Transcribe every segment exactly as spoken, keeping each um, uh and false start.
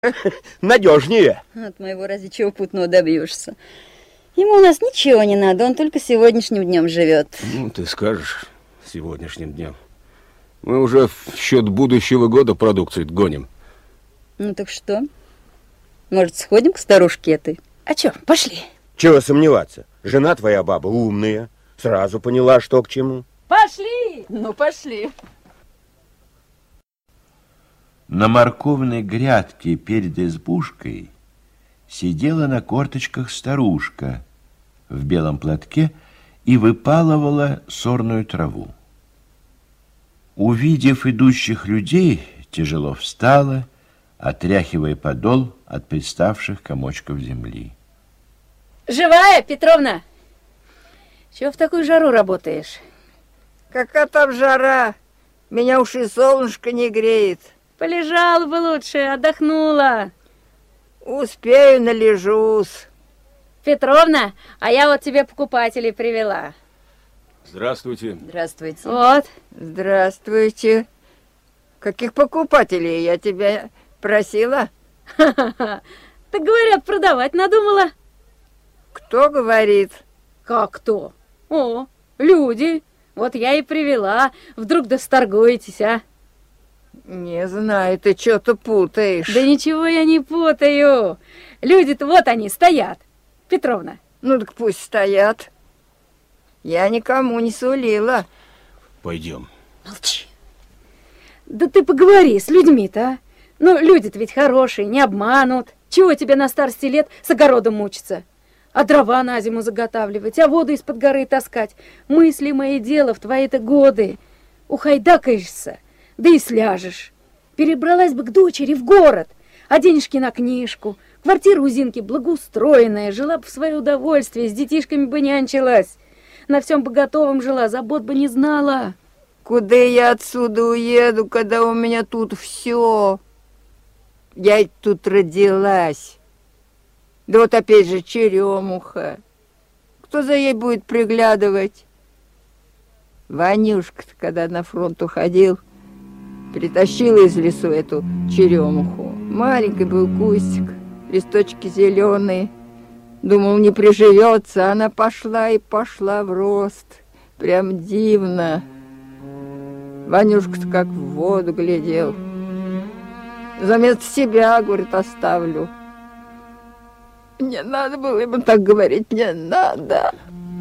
надежнее. От моего ради чего путного добьешься. Ему у нас ничего не надо, он только сегодняшним днем живет. Ну, ты скажешь, сегодняшним днем. Мы уже в счет будущего года продукцию гоним. Ну так что? Может, сходим к старушке этой? А чё, пошли. Чего сомневаться? Жена твоя баба умная, сразу поняла, что к чему. Пошли! Ну, пошли. На морковной грядке перед избушкой сидела на корточках старушка в белом платке и выпалывала сорную траву. Увидев идущих людей, тяжело встала, отряхивая подол от приставших комочков земли. Живая, Петровна? Чего в такую жару работаешь? Какая там жара? Меня уж и солнышко не греет. Полежала бы лучше, отдохнула. Успею, належусь. Петровна, а я вот тебе покупателей привела. Здравствуйте. Здравствуйте. Вот. Здравствуйте. Каких покупателей я тебя просила? Ха-ха-ха. Так говорят, продавать надумала. Кто говорит? Как кто? О, люди. Вот я и привела. Вдруг да сторгуетесь, а? Не знаю, ты что-то путаешь. Да ничего я не путаю. Люди-то вот они стоят. Петровна. Ну так пусть стоят. Я никому не сулила. Пойдем. Молчи. Да ты поговори с людьми-то, а? Ну, люди-то ведь хорошие, не обманут. Чего тебе на старости лет с огородом мучиться? А дрова на зиму заготавливать, а воду из-под горы таскать. Мысли мои дело в твои-то годы. Ухайдакаешься, да и сляжешь. Перебралась бы к дочери в город, а денежки на книжку. Квартира у Зинки благоустроенная, жила бы в свое удовольствие, с детишками бы нянчилась. На всем бы готовом жила, забот бы не знала. Куда я отсюда уеду, когда у меня тут все? Я ведь тут родилась. Да вот опять же черемуха. Кто за ей будет приглядывать? Ванюшка-то, когда на фронт уходил, притащила из лесу эту черемуху. Маленький был кустик, листочки зеленые. Думал, не приживется, она пошла и пошла в рост. Прям дивно. Ванюшка-то как в воду глядел. Заместо себя, говорит, оставлю. Не надо было ему так говорить, не надо.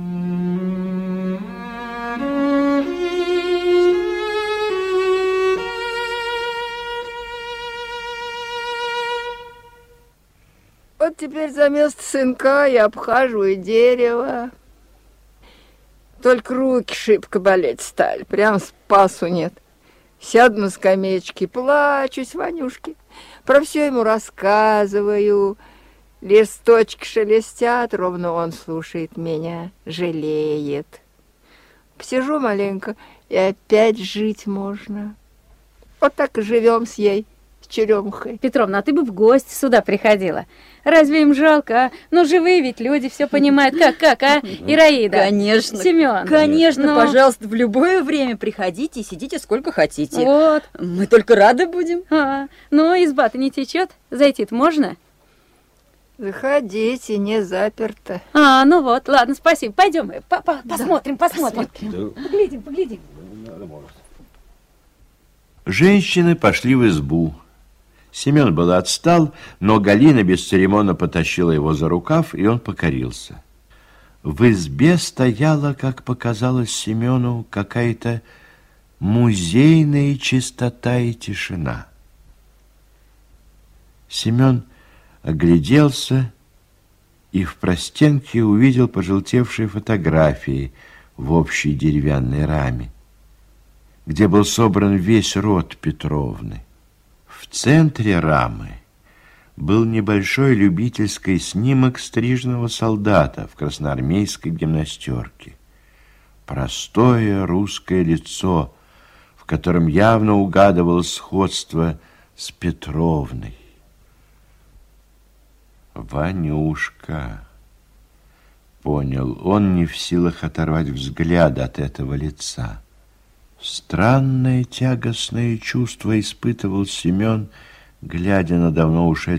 Вот теперь за место сынка я обхаживаю дерево. Только руки шибко болеть стали, прям спасу нет. Сяду на скамеечке, плачусь Ванюшке, про все ему рассказываю. Листочки шелестят, ровно он слушает меня, жалеет. Посижу маленько, и опять жить можно. Вот так и живем с ей, с черемухой. Петровна, а ты бы в гости сюда приходила. Разве им жалко, а? Ну, живые ведь люди, все понимают. Как, как, а? Ираида. Конечно. Семен. Конечно, ну... пожалуйста, в любое время приходите и сидите сколько хотите. Вот. Мы только рады будем. А, ну, изба-то не течет? Зайти-то можно? Заходите, не заперто. А, ну вот, ладно, спасибо. Пойдем, по -по посмотрим, да, посмотрим. посмотрим. Да. Поглядим, поглядим. Женщины пошли в избу. Семен был отстал, но Галина бесцеремонно потащила его за рукав, и он покорился. В избе стояла, как показалось Семену, какая-то музейная чистота и тишина. Семен огляделся и в простенке увидел пожелтевшие фотографии в общей деревянной раме, где был собран весь род Петровны. В центре рамы был небольшой любительский снимок стрижного солдата в красноармейской гимнастерке. Простое русское лицо, в котором явно угадывалось сходство с Петровной. Ванюшка, понял он, не в силах оторвать взгляд от этого лица. Странное тягостное чувство испытывал Семен Глядя на давно ушедший